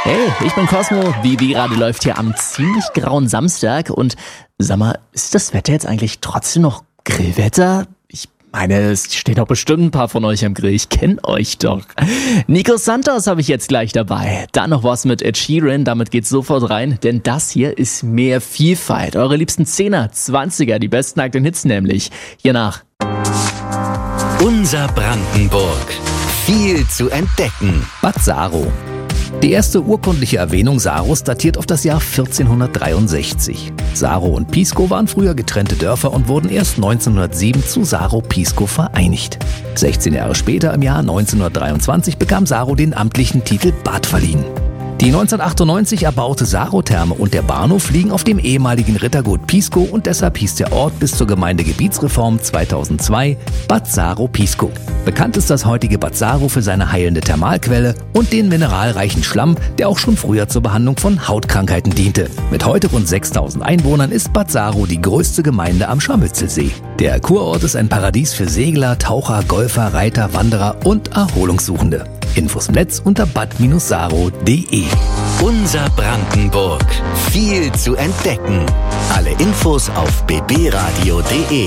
Hey, ich bin Cosmo. Die Radio läuft hier am ziemlich grauen Samstag. Und sag mal, ist das Wetter jetzt eigentlich trotzdem noch Grillwetter? Ich meine, es stehen doch bestimmt ein paar von euch am Grill. Ich kenne euch doch. Nico Santos habe ich jetzt gleich dabei. Dann noch was mit Ed Sheeran. Damit geht's sofort rein. Denn das hier ist mehr Vielfalt. Eure liebsten 10er, 20er, die besten aktuellen Hits nämlich. Hiernach. Unser Brandenburg. Viel zu entdecken. Bad Saro. Die erste urkundliche Erwähnung Saros datiert auf das Jahr 1463. Saro und Pisco waren früher getrennte Dörfer und wurden erst 1907 zu Saro-Pisco vereinigt. 16 Jahre später, im Jahr 1923, bekam Saro den amtlichen Titel Bad verliehen. Die 1998 erbaute Saro-Therme und der Bahnhof liegen auf dem ehemaligen Rittergut Pisco und deshalb hieß der Ort bis zur Gemeindegebietsreform 2002 Bad Saro-Pisco. Bekannt ist das heutige Bad Saro für seine heilende Thermalquelle und den mineralreichen Schlamm, der auch schon früher zur Behandlung von Hautkrankheiten diente. Mit heute rund 6000 Einwohnern ist Bad Saro die größte Gemeinde am Scharmützelsee. Der Kurort ist ein Paradies für Segler, Taucher, Golfer, Reiter, Wanderer und Erholungssuchende. Infos im Netz unter bad-saro.de. Unser Brandenburg. Viel zu entdecken. Alle Infos auf bbradio.de.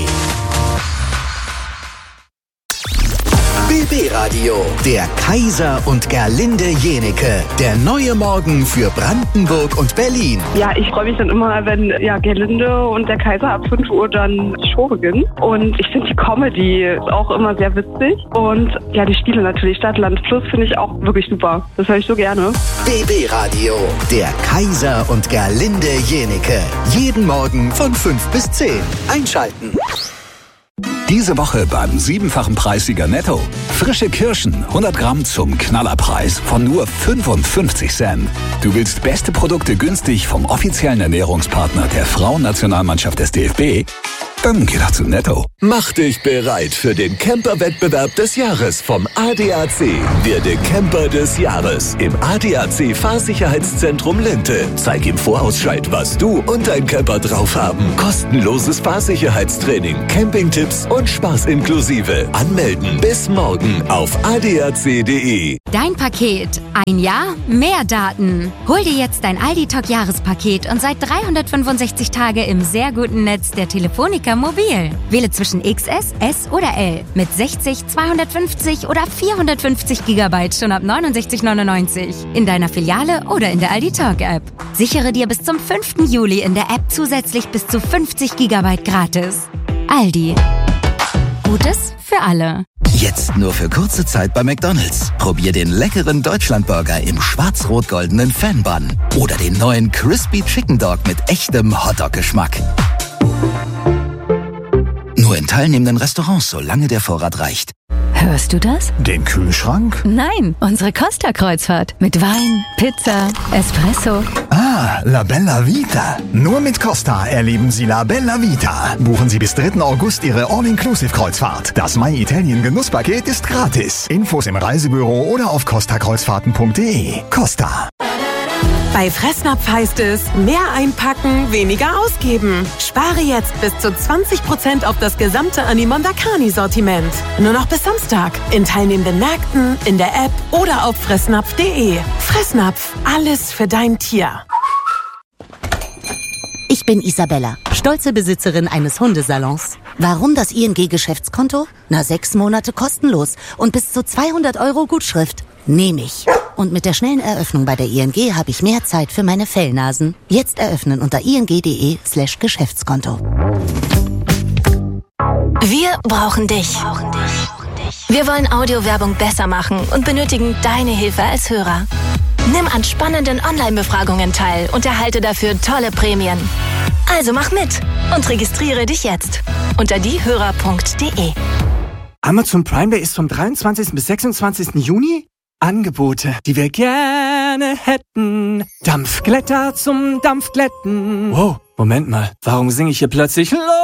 BB Radio, der Kaiser und Gerlinde Jenecke, der neue Morgen für Brandenburg und Berlin. Ja, ich freue mich dann immer, wenn Gerlinde und der Kaiser ab 5 Uhr dann die Show beginnen. Und ich finde die Comedy auch immer sehr witzig. Und ja, die Spiele natürlich, Stadt, Land, Plus, finde ich auch wirklich super. Das höre ich so gerne. BB Radio, der Kaiser und Gerlinde Jenecke. Jeden Morgen von 5 bis 10. Einschalten. Diese Woche beim 7-fachen Preissieger Netto. Frische Kirschen, 100 Gramm zum Knallerpreis von nur 55 Cent. Du willst beste Produkte günstig vom offiziellen Ernährungspartner der Frauennationalmannschaft des DFB? Dann geh doch zu Netto. Mach dich bereit für den Camper-Wettbewerb des Jahres vom ADAC. Werde Camper des Jahres im ADAC Fahrsicherheitszentrum Linte. Zeig im Vorausscheid, was du und dein Camper drauf haben. Kostenloses Fahrsicherheitstraining, Campingtipps und Spaß inklusive. Anmelden bis morgen auf adac.de. Dein Paket. Ein Jahr, mehr Daten. Hol dir jetzt dein Aldi-Talk-Jahrespaket und seit 365 Tage im sehr guten Netz der Telefonica Mobil. Wähle zwischen XS, S oder L mit 60, 250 oder 450 GB schon ab 69,99 in deiner Filiale oder in der Aldi Talk App. Sichere dir bis zum 5. Juli in der App zusätzlich bis zu 50 GB gratis. Aldi. Gutes für alle. Jetzt nur für kurze Zeit bei McDonald's. Probier den leckeren Deutschlandburger im schwarz-rot-goldenen Fan-Bun oder den neuen Crispy Chicken Dog mit echtem Hotdog-Geschmack. Nur in teilnehmenden Restaurants, solange der Vorrat reicht. Hörst du das? Den Kühlschrank? Nein, unsere Costa-Kreuzfahrt. Mit Wein, Pizza, Espresso. Ah, La Bella Vita. Nur mit Costa erleben Sie La Bella Vita. Buchen Sie bis 3. August Ihre All-Inclusive-Kreuzfahrt. Das My Italien Genusspaket ist gratis. Infos im Reisebüro oder auf costakreuzfahrten.de. Costa. Bei Fressnapf heißt es, mehr einpacken, weniger ausgeben. Spare jetzt bis zu 20% auf das gesamte Animondakani-Sortiment. Nur noch bis Samstag. In teilnehmenden Märkten, in der App oder auf fressnapf.de. Fressnapf, alles für dein Tier. Ich bin Isabella, stolze Besitzerin eines Hundesalons. Warum das ING-Geschäftskonto? 6 Monate kostenlos und bis zu 200 € Gutschrift. Nehme ich. Und mit der schnellen Eröffnung bei der ING habe ich mehr Zeit für meine Fellnasen. Jetzt eröffnen unter ing.de/Geschäftskonto. Wir brauchen dich. Wir wollen Audiowerbung besser machen und benötigen deine Hilfe als Hörer. Nimm an spannenden Online-Befragungen teil und erhalte dafür tolle Prämien. Also mach mit und registriere dich jetzt unter diehörer.de. Amazon Prime Day ist vom 23. bis 26. Juni. Angebote, die wir gerne hätten. Dampfglätter zum Dampfglätten. Wow, Moment mal, warum singe ich hier plötzlich